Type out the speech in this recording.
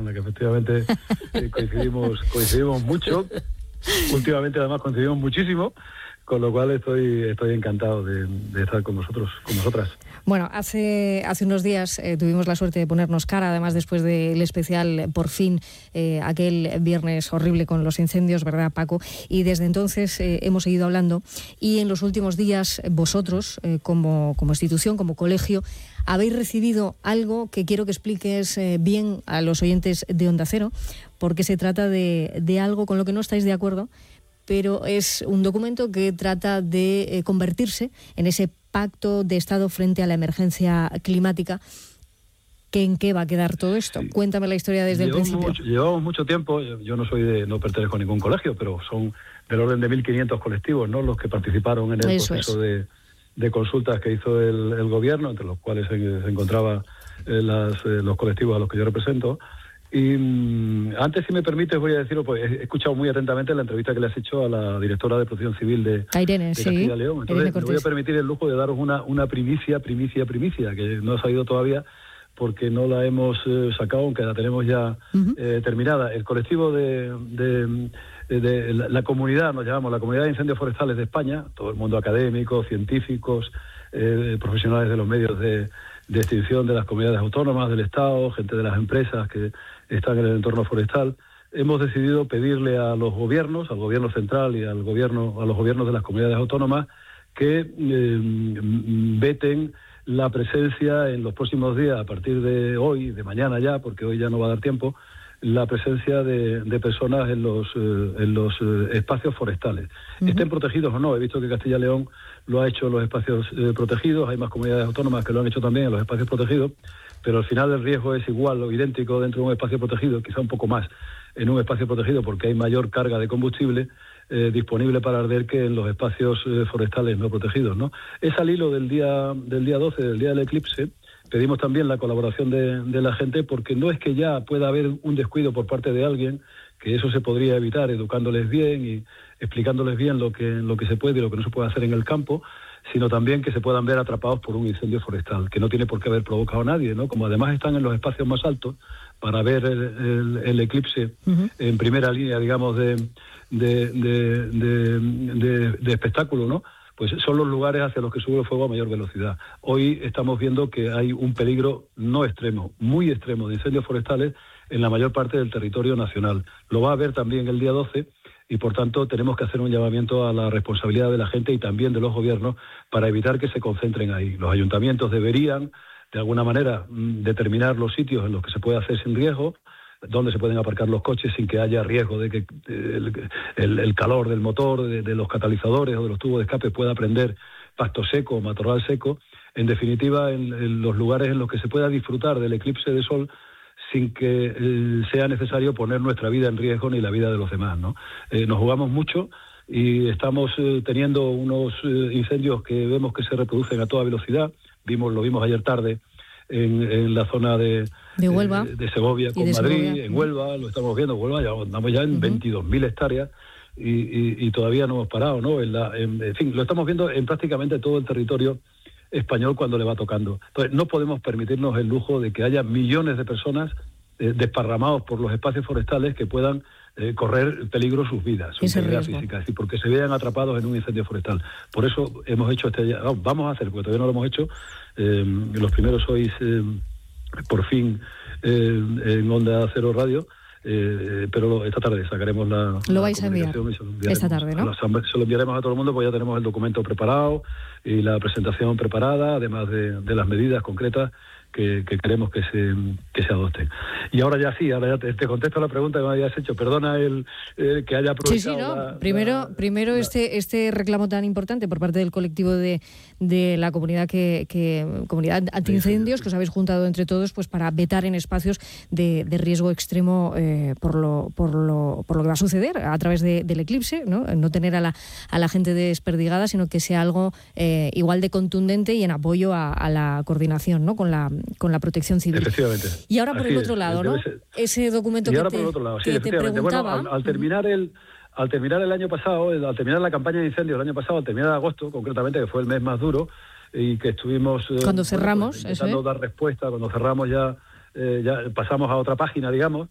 con la que efectivamente coincidimos mucho. Últimamente además coincidimos muchísimo, con lo cual estoy encantado de estar con vosotras. Bueno, hace unos días tuvimos la suerte de ponernos cara, además después del especial, por fin, aquel viernes horrible con los incendios, ¿verdad, Paco? Y desde entonces hemos seguido hablando, y en los últimos días vosotros, como institución, como colegio, habéis recibido algo que quiero que expliques bien a los oyentes de Onda Cero, porque se trata de algo con lo que no estáis de acuerdo, pero es un documento que trata de convertirse en ese pacto de Estado frente a la emergencia climática. ¿En qué va a quedar todo esto? Sí. Cuéntame la historia desde el principio. Llevamos mucho tiempo, yo no pertenezco a ningún colegio, pero son del orden de 1.500 colectivos, ¿no?, los que participaron en el proceso de consultas que hizo el gobierno, entre los cuales se encontraban los colectivos a los que yo represento. Y antes, si me permites, voy a decirlo, pues he escuchado muy atentamente la entrevista que le has hecho a la directora de Protección Civil de Castilla y León. Entonces, me voy a permitir el lujo de daros una primicia, que no ha salido todavía porque no la hemos sacado, aunque la tenemos ya terminada. El colectivo de la comunidad, nos llamamos la Comunidad de Incendios Forestales de España, todo el mundo académico, científicos, profesionales de los medios de extinción de las comunidades autónomas, del Estado, gente de las empresas que están en el entorno forestal, hemos decidido pedirle a los gobiernos, al gobierno central y a los gobiernos de las comunidades autónomas, que veten la presencia en los próximos días, a partir de hoy, de mañana ya, porque hoy ya no va a dar tiempo, la presencia de personas en los espacios forestales. Estén protegidos o no. He visto que Castilla y León lo ha hecho en los espacios protegidos, hay más comunidades autónomas que lo han hecho también en los espacios protegidos, pero al final el riesgo es igual o idéntico dentro de un espacio protegido, quizá un poco más en un espacio protegido porque hay mayor carga de combustible disponible para arder que en los espacios forestales no protegidos, ¿no? Es al hilo del día 12, del día del eclipse. Pedimos también la colaboración de la gente, porque no es que ya pueda haber un descuido por parte de alguien, que eso se podría evitar educándoles bien y explicándoles bien lo que se puede y lo que no se puede hacer en el campo, sino también que se puedan ver atrapados por un incendio forestal, que no tiene por qué haber provocado a nadie, ¿no? Como además están en los espacios más altos, para ver el eclipse en primera línea, digamos, de espectáculo, ¿no?, pues son los lugares hacia los que sube el fuego a mayor velocidad. Hoy estamos viendo que hay un peligro no extremo, muy extremo, de incendios forestales en la mayor parte del territorio nacional. Lo va a haber también el día 12 y, por tanto, tenemos que hacer un llamamiento a la responsabilidad de la gente y también de los gobiernos para evitar que se concentren ahí. Los ayuntamientos deberían, de alguna manera, determinar los sitios en los que se puede hacer sin riesgo, donde se pueden aparcar los coches sin que haya riesgo de que el calor del motor, de los catalizadores o de los tubos de escape pueda prender pasto seco o matorral seco. En definitiva, en los lugares en los que se pueda disfrutar del eclipse de sol sin que sea necesario poner nuestra vida en riesgo ni la vida de los demás, ¿no? Nos jugamos mucho y estamos teniendo unos incendios que vemos que se reproducen a toda velocidad. Lo vimos ayer tarde en la zona de Huelva, de Segovia con Madrid, en Huelva, lo estamos viendo. Huelva andamos ya en 22.000 hectáreas y todavía no hemos parado, ¿no? En fin, lo estamos viendo en prácticamente todo el territorio español cuando le va tocando. Entonces, no podemos permitirnos el lujo de que haya millones de personas desparramados por los espacios forestales que puedan correr peligro sus vidas, su integridad física, es decir, porque se vean atrapados en un incendio forestal. Por eso hemos hecho vamos a hacer, porque todavía no lo hemos hecho, los primeros sois por fin en Onda Cero Radio, pero esta tarde sacaremos lo vais a enviar esta tarde, ¿no? Se lo enviaremos a todo el mundo, porque ya tenemos el documento preparado y la presentación preparada, además de las medidas concretas que queremos que se adopten. Y ahora ya te contesto la pregunta que me habías hecho. Perdona que haya aprovechado. Primero este reclamo tan importante por parte del colectivo de la comunidad comunidad antiincendios, que os habéis juntado entre todos pues para vetar en espacios de riesgo extremo por lo que va a suceder a través del eclipse, ¿no? No tener a la gente desperdigada, sino que sea algo igual de contundente y en apoyo a la coordinación, ¿no?, con la protección civil. Efectivamente. Y ahora por el otro lado, ¿no? Ese documento que te preguntaba. Bueno, al terminar el año pasado, al terminar la campaña de incendios el año pasado, al terminar agosto, concretamente, que fue el mes más duro, y que estuvimos cuando cerramos, intentando dar respuesta, cuando cerramos ya pasamos a otra página, digamos,